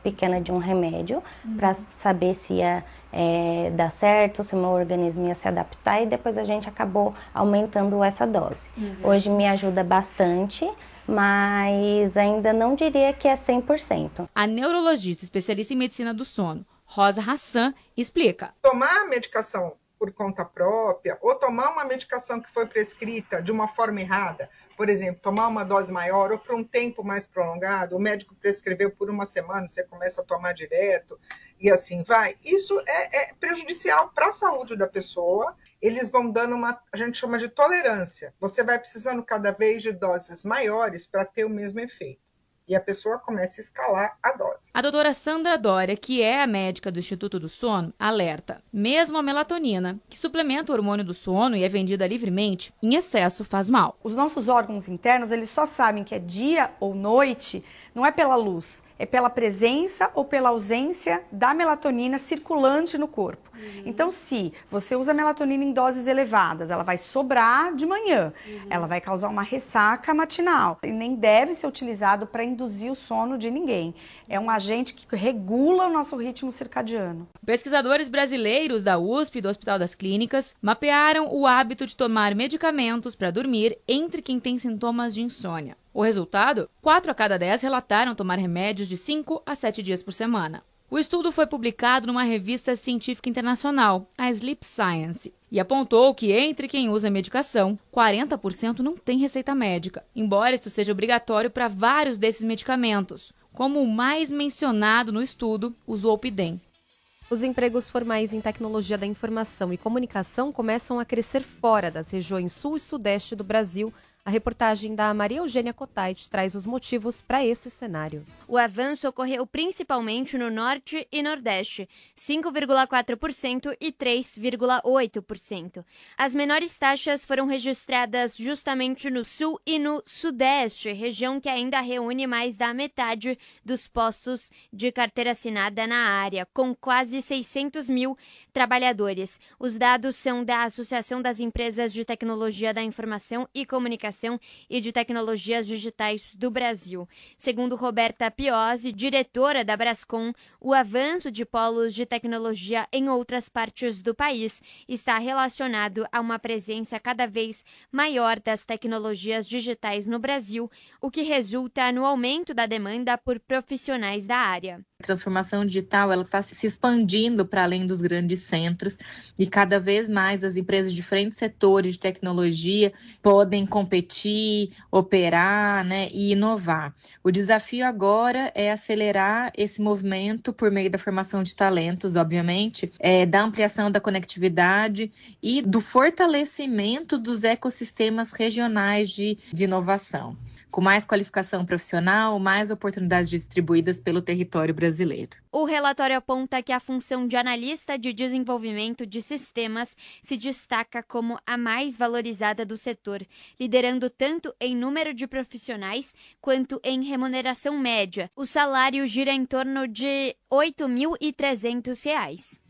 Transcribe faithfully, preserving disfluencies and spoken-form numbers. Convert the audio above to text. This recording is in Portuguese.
pequena de um remédio uhum. para saber se ia é, dar certo, se o meu organismo ia se adaptar, e depois a gente acabou aumentando essa dose. Uhum. Hoje me ajuda bastante, mas ainda não diria que é cem por cento. A neurologista especialista em medicina do sono, Rosa Hassan, explica. Tomar a medicação por conta própria, ou tomar uma medicação que foi prescrita de uma forma errada, por exemplo, tomar uma dose maior ou por um tempo mais prolongado, o médico prescreveu por uma semana, você começa a tomar direto e assim vai, isso é, é prejudicial para a saúde da pessoa. Eles vão dando uma, a gente chama de tolerância, você vai precisando cada vez de doses maiores para ter o mesmo efeito. E a pessoa começa a escalar a dose. A doutora Sandra Dória, que é a médica do Instituto do Sono, alerta. Mesmo a melatonina, que suplementa o hormônio do sono e é vendida livremente, em excesso faz mal. Os nossos órgãos internos, eles só sabem que é dia ou noite, não é pela luz, é pela presença ou pela ausência da melatonina circulante no corpo. Uhum. Então, se você usa melatonina em doses elevadas, ela vai sobrar de manhã, uhum. ela vai causar uma ressaca matinal. E nem deve ser utilizado para induzir o sono de ninguém. É um agente que regula o nosso ritmo circadiano. Pesquisadores brasileiros da U S P e do Hospital das Clínicas mapearam o hábito de tomar medicamentos para dormir entre quem tem sintomas de insônia. O resultado? quatro a cada dez relataram tomar remédios de cinco a sete dias por semana. O estudo foi publicado numa revista científica internacional, a Sleep Science, e apontou que entre quem usa medicação, quarenta por cento não tem receita médica, embora isso seja obrigatório para vários desses medicamentos, como o mais mencionado no estudo, o Zolpidem. Os empregos formais em tecnologia da informação e comunicação começam a crescer fora das regiões sul e sudeste do Brasil. A reportagem da Maria Eugênia Cotait traz os motivos para esse cenário. O avanço ocorreu principalmente no Norte e Nordeste, cinco vírgula quatro por cento e três vírgula oito por cento. As menores taxas foram registradas justamente no Sul e no Sudeste, região que ainda reúne mais da metade dos postos de carteira assinada na área, com quase seiscentos mil trabalhadores. Os dados são da Associação das Empresas de Tecnologia da Informação e Comunicação e de Tecnologias Digitais do Brasil. Segundo Roberta Piozzi, diretora da Brascom, o avanço de polos de tecnologia em outras partes do país está relacionado a uma presença cada vez maior das tecnologias digitais no Brasil, o que resulta no aumento da demanda por profissionais da área. A transformação digital ela está se expandindo para além dos grandes centros e cada vez mais as empresas de diferentes setores de tecnologia podem competir, operar, né, e inovar. O desafio agora é acelerar esse movimento por meio da formação de talentos, obviamente, é, da ampliação da conectividade e do fortalecimento dos ecossistemas regionais de, de inovação. Com mais qualificação profissional, mais oportunidades distribuídas pelo território brasileiro. O relatório aponta que a função de analista de desenvolvimento de sistemas se destaca como a mais valorizada do setor, liderando tanto em número de profissionais quanto em remuneração média. O salário gira em torno de oito mil e trezentos reais.